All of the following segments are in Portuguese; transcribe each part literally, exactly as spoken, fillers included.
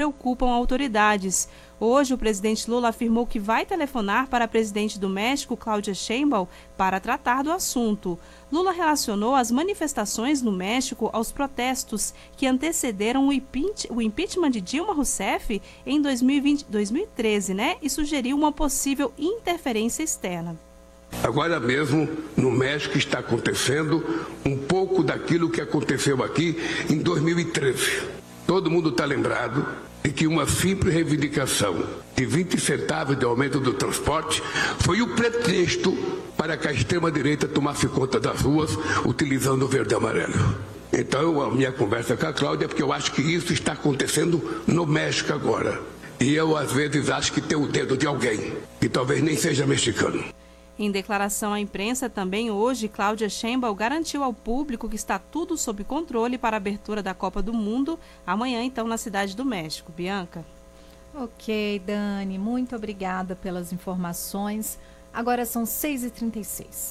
preocupam autoridades. Hoje, o presidente Lula afirmou que vai telefonar para a presidente do México, Claudia Sheinbaum, para tratar do assunto. Lula relacionou as manifestações no México aos protestos que antecederam o, impeach, o impeachment de Dilma Rousseff em dois mil e vinte, dois mil e treze, né? E sugeriu uma possível interferência externa. Agora mesmo, no México, está acontecendo um pouco daquilo que aconteceu aqui em dois mil e treze. Todo mundo está lembrado de que uma simples reivindicação de vinte centavos de aumento do transporte foi o pretexto para que a extrema-direita tomasse conta das ruas utilizando o verde e amarelo. Então, a minha conversa com a Cláudia é porque eu acho que isso está acontecendo no México agora. E eu, às vezes, acho que tem o dedo de alguém, que talvez nem seja mexicano. Em declaração à imprensa, também hoje, Claudia Sheinbaum garantiu ao público que está tudo sob controle para a abertura da Copa do Mundo, amanhã, então, na Cidade do México. Bianca? Ok, Dani, muito obrigada pelas informações. Agora são seis e trinta e seis.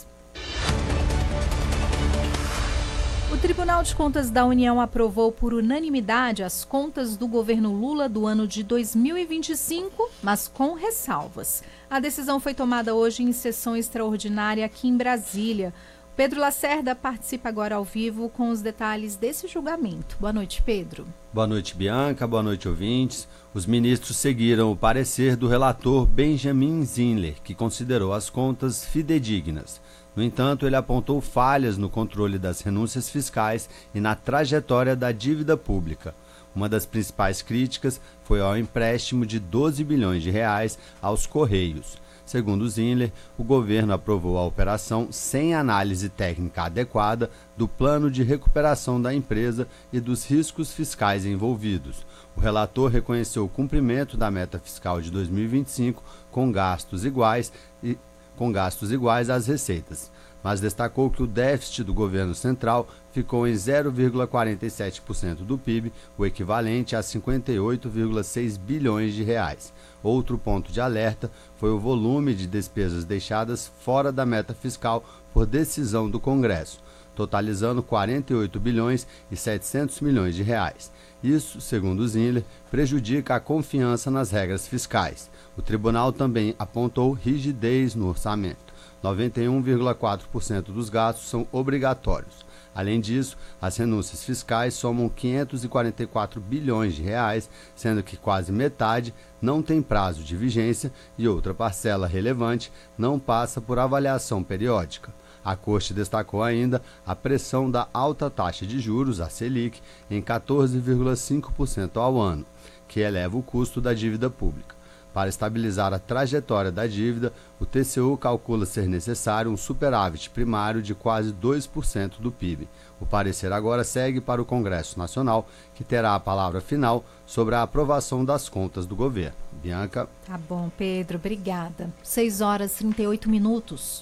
O Tribunal de Contas da União aprovou por unanimidade as contas do governo Lula do ano de dois mil e vinte e cinco, mas com ressalvas. A decisão foi tomada hoje em sessão extraordinária aqui em Brasília. Pedro Lacerda participa agora ao vivo com os detalhes desse julgamento. Boa noite, Pedro. Boa noite, Bianca. Boa noite, ouvintes. Os ministros seguiram o parecer do relator Benjamin Zinler, que considerou as contas fidedignas. No entanto, ele apontou falhas no controle das renúncias fiscais e na trajetória da dívida pública. Uma das principais críticas foi ao empréstimo de doze bilhões de reais aos Correios. Segundo Zinler, o governo aprovou a operação sem análise técnica adequada do plano de recuperação da empresa e dos riscos fiscais envolvidos. O relator reconheceu o cumprimento da meta fiscal de dois mil e vinte e cinco com gastos iguais e com gastos iguais às receitas, mas destacou que o déficit do governo central ficou em zero vírgula quarenta e sete por cento do P I B, o equivalente a cinquenta e oito vírgula seis bilhões de reais. Outro ponto de alerta foi o volume de despesas deixadas fora da meta fiscal por decisão do Congresso, totalizando quarenta e oito bilhões e setecentos milhões de reais. Isso, segundo Zinler, prejudica a confiança nas regras fiscais. O tribunal também apontou rigidez no orçamento. noventa e um vírgula quatro por cento dos gastos são obrigatórios. Além disso, as renúncias fiscais somam quinhentos e quarenta e quatro bilhões de reais, sendo que quase metade não tem prazo de vigência e outra parcela relevante não passa por avaliação periódica. A Corte destacou ainda a pressão da alta taxa de juros, a Selic, em quatorze vírgula cinco por cento ao ano, que eleva o custo da dívida pública. Para estabilizar a trajetória da dívida, o T C U calcula ser necessário um superávit primário de quase dois por cento do P I B. O parecer agora segue para o Congresso Nacional, que terá a palavra final sobre a aprovação das contas do governo. Bianca? Tá bom, Pedro, obrigada. seis horas e trinta e oito minutos.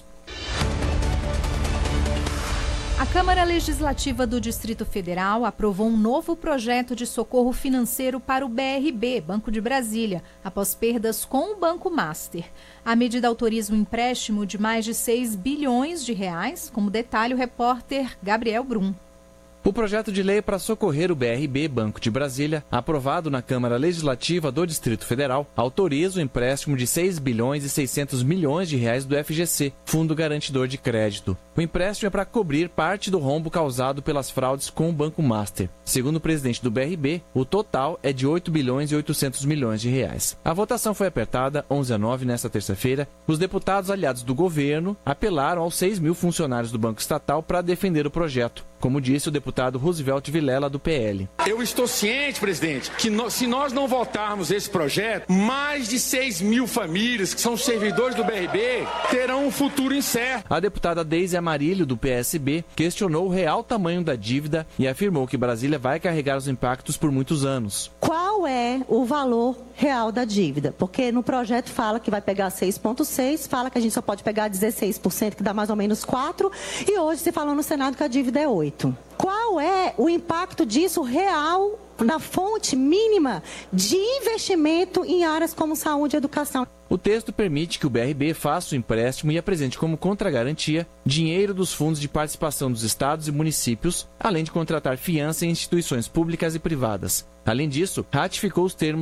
A Câmara Legislativa do Distrito Federal aprovou um novo projeto de socorro financeiro para o B R B, Banco de Brasília, após perdas com o Banco Master. A medida autoriza um empréstimo de mais de seis bilhões de reais, como detalha o repórter Gabriel Brum. O projeto de lei para socorrer o B R B, Banco de Brasília, aprovado na Câmara Legislativa do Distrito Federal, autoriza o empréstimo de seis bilhões e seiscentos milhões de reais do F G C, Fundo Garantidor de Crédito. O empréstimo é para cobrir parte do rombo causado pelas fraudes com o Banco Master. Segundo o presidente do B R B, o total é de oito bilhões e oitocentos milhões de reais. A votação foi apertada onze a nove nesta terça-feira. Os deputados aliados do governo apelaram aos seis mil funcionários do Banco Estatal para defender o projeto, como disse o deputado Roosevelt Vilela, do P L. Eu estou ciente, presidente, que no, se nós não votarmos esse projeto, mais de seis mil famílias, que são servidores do B R B, terão um futuro incerto. A deputada Deise Amarilho, do P S B, questionou o real tamanho da dívida e afirmou que Brasília vai carregar os impactos por muitos anos. Qual é o valor real da dívida? Porque no projeto fala que vai pegar seis vírgula seis, fala que a gente só pode pegar dezesseis por cento, que dá mais ou menos quatro, e hoje se falou no Senado que a dívida é oito. Qual é o impacto disso real na fonte mínima de investimento em áreas como saúde e educação? O texto permite que o B R B faça o empréstimo e apresente como contragarantia dinheiro dos fundos de participação dos estados e municípios, além de contratar fiança em instituições públicas e privadas. Além disso, ratificou os termos